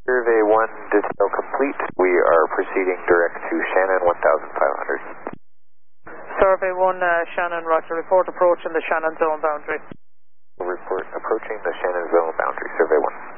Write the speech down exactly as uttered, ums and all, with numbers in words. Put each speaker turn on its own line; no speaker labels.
Survey one detail complete. We are proceeding direct to Shannon one thousand five hundred.
Survey one, uh, Shannon, roger. Report approaching the Shannon zone boundary.
Report approaching the Shannon zone boundary. Survey one.